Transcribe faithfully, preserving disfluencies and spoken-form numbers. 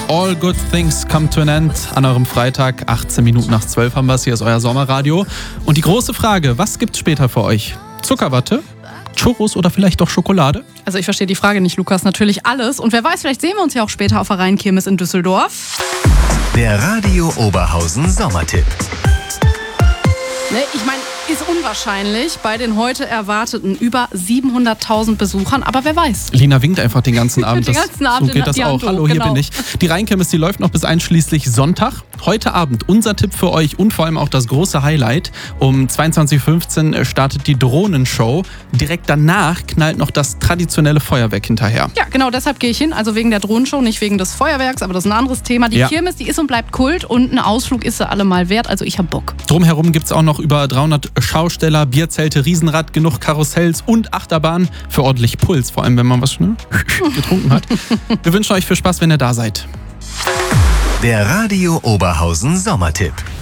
All Good Things Come to an End an eurem Freitag. achtzehn Minuten nach zwölf haben wir es. Hier ist euer Sommerradio. Und die große Frage, was gibt's später für euch? Zuckerwatte? Churros oder vielleicht doch Schokolade? Also ich verstehe die Frage nicht, Lukas. Natürlich alles. Und wer weiß, vielleicht sehen wir uns ja auch später auf der Rheinkirmes in Düsseldorf. Der Radio Oberhausen Sommertipp. Ne, ich meine, ist unwahrscheinlich bei den heute erwarteten über siebenhunderttausend Besuchern, aber wer weiß. Lina winkt einfach den ganzen Abend. Den ganzen Abend so geht das auch. Hallo, hier genau. bin ich. Die Rheinkirmes, die läuft noch bis einschließlich Sonntag. Heute Abend unser Tipp für euch und vor allem auch das große Highlight. Um zweiundzwanzig Uhr fünfzehn startet die Drohnenshow. Direkt danach knallt noch das traditionelle Feuerwerk hinterher. Ja, genau, deshalb gehe ich hin. Also wegen der Drohnenshow, nicht wegen des Feuerwerks, aber das ist ein anderes Thema. Die ja. Kirmes, die ist und bleibt Kult und ein Ausflug ist sie allemal wert. Also ich hab Bock. Drumherum gibt es auch noch über dreihundert Schausteller, Bierzelte, Riesenrad, genug Karussells und Achterbahnen für ordentlich Puls. Vor allem, wenn man was schnell getrunken hat. Wir wünschen euch viel Spaß, wenn ihr da seid. Der Radio Oberhausen Sommertipp.